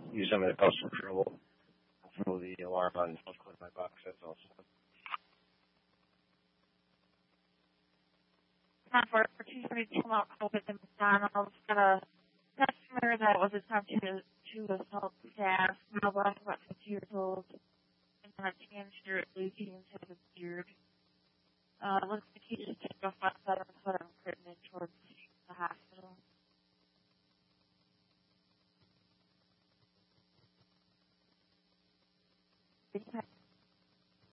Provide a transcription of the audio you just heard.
use them as postal trouble. Throw the alarm on and clean my box. That's all. For 232 Mount Colbert at McDonald's, got a customer that was attempting to assault staff, mailbox about 50 years old, and had a tan shirt, blue jeans, had a beard. Looks like he just took off my side and put him in towards the hospital.